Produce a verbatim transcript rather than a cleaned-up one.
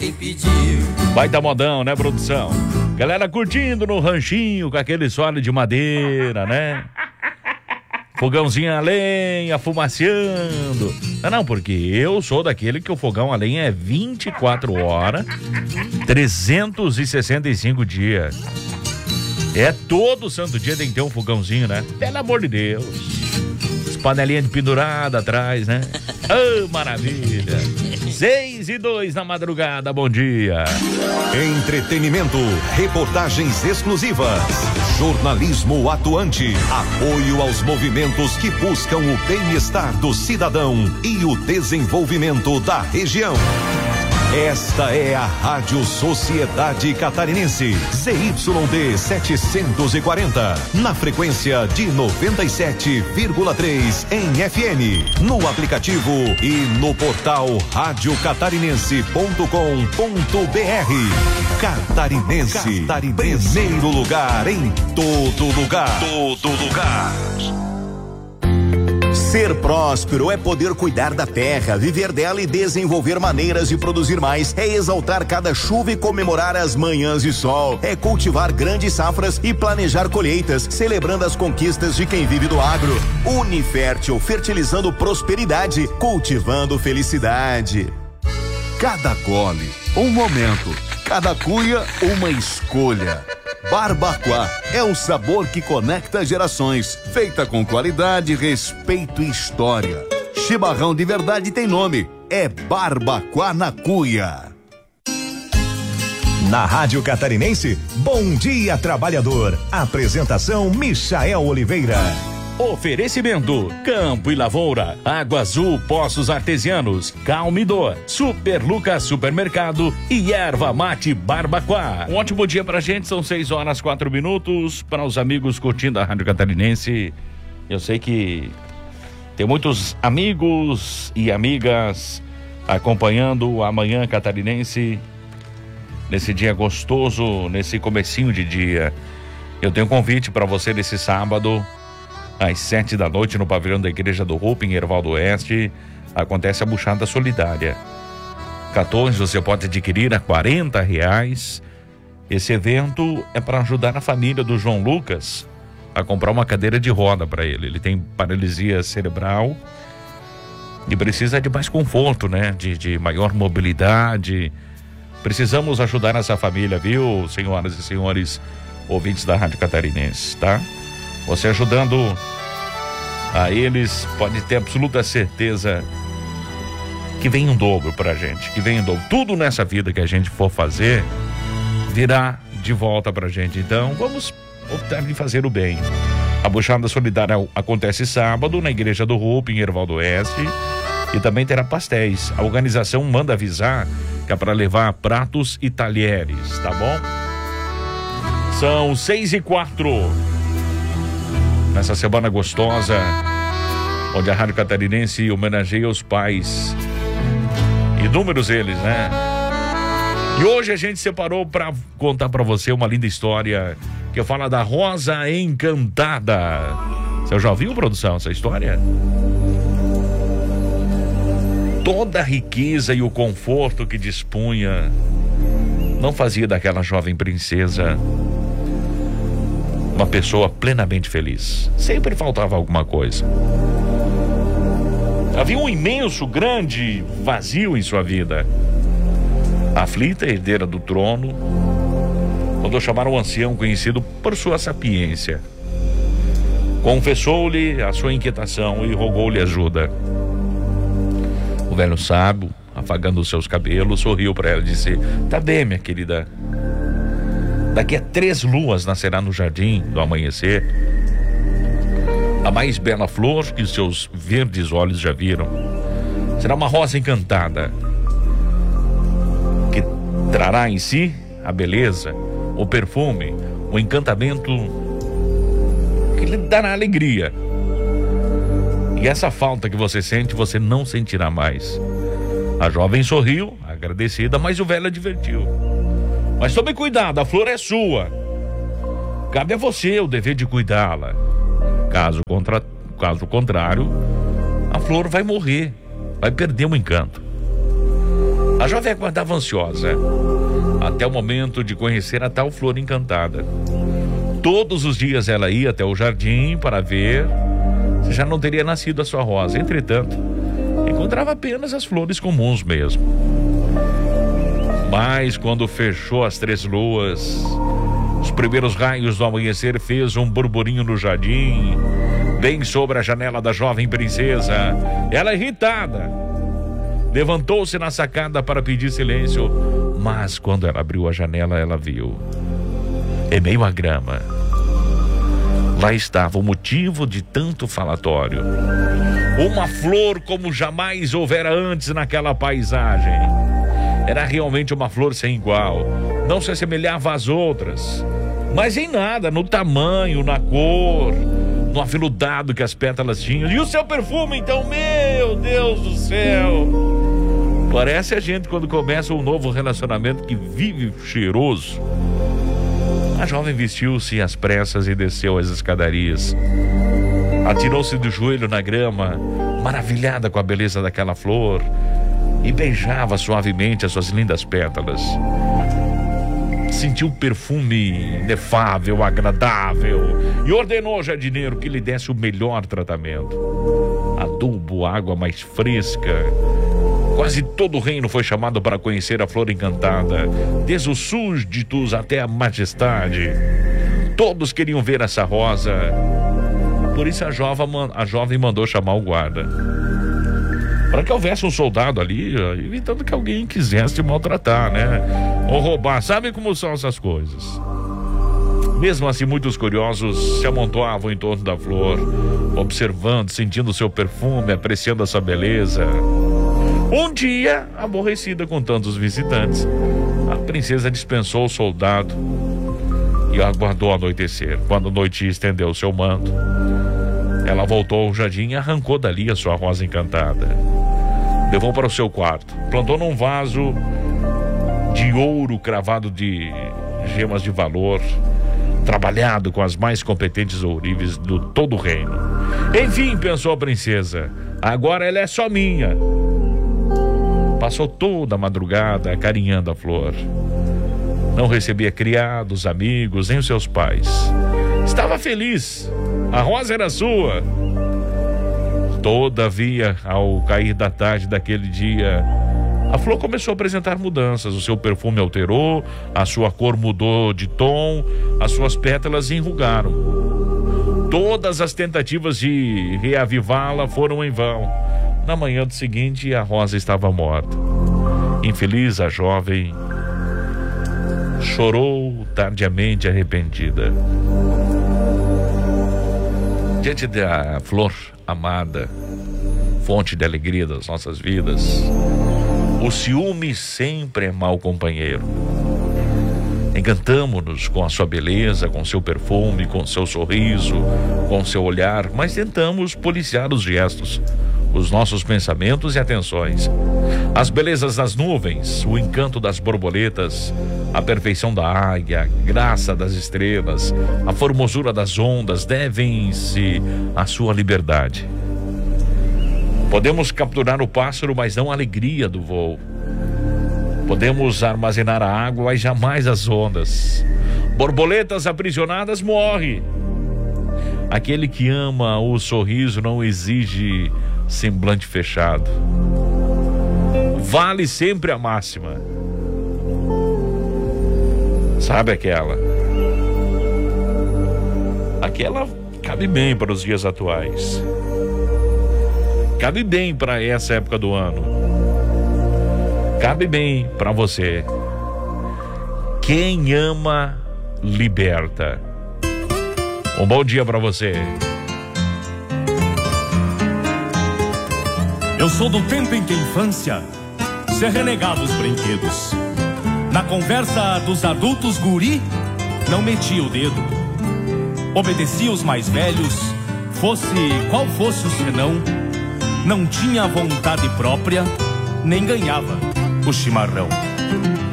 quem pediu. Vai dar modão, né, produção? Galera curtindo no ranchinho com aquele solo de madeira, né? Fogãozinho a lenha, fumaciando. Não, não, porque eu sou daquele que o fogão a lenha é vinte e quatro horas, trezentos e sessenta e cinco dias. É todo santo dia tem que ter um fogãozinho, né? Pelo amor de Deus. As panelinhas de pendurada atrás, né? Oh, maravilha. Seis e dois na madrugada, bom dia. Entretenimento, reportagens exclusivas, jornalismo atuante, apoio aos movimentos que buscam o bem-estar do cidadão e o desenvolvimento da região. Esta é a Rádio Sociedade Catarinense, Z Y D setecentos e quarenta, na frequência de noventa e sete vírgula três em F M, no aplicativo e no portal rádio catarinense ponto com ponto b r. Catarinense, Catarinense, primeiro lugar em todo lugar. Todo lugar. Ser próspero é poder cuidar da terra, viver dela e desenvolver maneiras de produzir mais. É exaltar cada chuva e comemorar as manhãs de sol. É cultivar grandes safras e planejar colheitas, celebrando as conquistas de quem vive do agro. Unifértil, fertilizando prosperidade, cultivando felicidade. Cada gole, um momento. Cada cuia, uma escolha. Barbacoa é o sabor que conecta gerações, feita com qualidade, respeito e história. Chimarrão de verdade tem nome, é Barbacoa na Cuia. Na Rádio Catarinense, Bom Dia Trabalhador. Apresentação Michael Oliveira. Oferecimento: Campo e Lavoura, Água Azul Poços Artesianos, Calmidor, Super Lucas Supermercado e Erva Mate Barbacoa. Um ótimo dia pra gente, são seis horas quatro minutos. Para os amigos curtindo a Rádio Catarinense, eu sei que tem muitos amigos e amigas acompanhando a Manhã Catarinense nesse dia gostoso, nesse comecinho de dia. Eu tenho um convite para você nesse sábado às sete da noite, no pavilhão da Igreja do Rupp, em Hervaldo Oeste, acontece a Buchada Solidária. Cartões você pode adquirir a quarenta reais. Esse evento é para ajudar a família do João Lucas a comprar uma cadeira de roda para ele. Ele tem paralisia cerebral e precisa de mais conforto, né? De, de maior mobilidade. Precisamos ajudar essa família, viu, senhoras e senhores ouvintes da Rádio Catarinense, tá? Você ajudando a eles, pode ter absoluta certeza que vem um dobro pra gente, que vem um dobro. Tudo nessa vida que a gente for fazer, virá de volta pra gente. Então, vamos optar em fazer o bem. A Buchada Solidária acontece sábado na Igreja do Rupp, em Hervaldo Oeste, e também terá pastéis. A organização manda avisar que é para levar pratos e talheres, tá bom? São seis e quatro. Nessa semana gostosa, onde a Rádio Catarinense homenageia os pais. Inúmeros eles, né? E hoje a gente separou para contar para você uma linda história que fala da Rosa Encantada. Você já ouviu, produção, essa história? Toda a riqueza e o conforto que dispunha não fazia daquela jovem princesa uma pessoa plenamente feliz. Sempre faltava alguma coisa. Havia um imenso, grande vazio em sua vida. Aflita, herdeira do trono, mandou chamar um ancião conhecido por sua sapiência. Confessou-lhe a sua inquietação e rogou-lhe ajuda. O velho sábio, afagando os seus cabelos, sorriu para ela e disse: "Tá bem, minha querida. Daqui a três luas nascerá no jardim do amanhecer a mais bela flor que os seus verdes olhos já viram. Será uma rosa encantada que trará em si a beleza, o perfume, o encantamento que lhe dará alegria. E essa falta que você sente, você não sentirá mais." A jovem sorriu, agradecida, mas o velho advertiu: "Mas tome cuidado, a flor é sua. Cabe a você o dever de cuidá-la. Caso, contra... Caso contrário, a flor vai morrer, vai perder o encanto." A jovem aguardava ansiosa até o momento de conhecer a tal flor encantada. Todos os dias ela ia até o jardim para ver se já não teria nascido a sua rosa. Entretanto, encontrava apenas as flores comuns mesmo. Mas quando fechou as três luas, os primeiros raios do amanhecer fez um burburinho no jardim, bem sobre a janela da jovem princesa. Ela, irritada, levantou-se na sacada para pedir silêncio, mas quando ela abriu a janela, ela viu, em meio à grama, lá estava o motivo de tanto falatório. Uma flor como jamais houvera antes naquela paisagem. Era realmente uma flor sem igual. Não se assemelhava às outras, mas em nada, no tamanho, na cor, no aveludado que as pétalas tinham. E o seu perfume, então, meu Deus do céu! Parece a gente quando começa um novo relacionamento que vive cheiroso. A jovem vestiu-se às pressas e desceu as escadarias. Atirou-se do joelho na grama, maravilhada com a beleza daquela flor, e beijava suavemente as suas lindas pétalas. Sentiu um perfume inefável, agradável, e ordenou ao jardineiro que lhe desse o melhor tratamento. Adubo, água mais fresca. Quase todo o reino foi chamado para conhecer a flor encantada, desde os súditos até a majestade. Todos queriam ver essa rosa. Por isso a jovem, a jovem mandou chamar o guarda, para que houvesse um soldado ali, evitando que alguém quisesse maltratar, né? Ou roubar. Sabe como são essas coisas? Mesmo assim, muitos curiosos se amontoavam em torno da flor, observando, sentindo seu perfume, apreciando a sua beleza. Um dia, aborrecida com tantos visitantes, a princesa dispensou o soldado e aguardou anoitecer. Quando a noite estendeu seu manto, ela voltou ao jardim e arrancou dali a sua rosa encantada. Levou para o seu quarto, plantou num vaso de ouro cravado de gemas de valor, trabalhado com as mais competentes ourives do todo o reino. Enfim, pensou a princesa, agora ela é só minha. Passou toda a madrugada acarinhando a flor. Não recebia criados, amigos, nem os seus pais. Estava feliz, a rosa era sua. Todavia, ao cair da tarde daquele dia, a flor começou a apresentar mudanças. O seu perfume alterou, a sua cor mudou de tom, as suas pétalas enrugaram. Todas as tentativas de reavivá-la foram em vão. Na manhã do seguinte, a rosa estava morta. Infeliz, a jovem chorou tardiamente, arrependida. Diante da flor amada, fonte de alegria das nossas vidas, o ciúme sempre é mau companheiro. Encantamo-nos com a sua beleza, com seu perfume, com seu sorriso, com seu olhar, mas tentamos policiar os gestos, os nossos pensamentos e atenções. As belezas das nuvens, o encanto das borboletas, a perfeição da águia, a graça das estrelas, a formosura das ondas devem-se à sua liberdade. Podemos capturar o pássaro, mas não a alegria do voo. Podemos armazenar a água, mas jamais as ondas. Borboletas aprisionadas morrem. Aquele que ama o sorriso não exige semblante fechado. Vale sempre a máxima. Sabe aquela? Aquela cabe bem para os dias atuais. Cabe bem para essa época do ano. Cabe bem para você. Quem ama, liberta. Um bom dia para você. Eu sou do tempo em que a infância se renegava os brinquedos. Na conversa dos adultos, guri não metia o dedo. Obedecia os mais velhos, fosse qual fosse o senão. Não tinha vontade própria, nem ganhava o chimarrão.